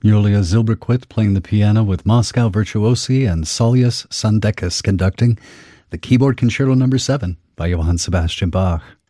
Julia Zilberquist playing the piano with Moscow Virtuosi and Saulius Sandekas conducting the Keyboard Concerto No. 7 by Johann Sebastian Bach.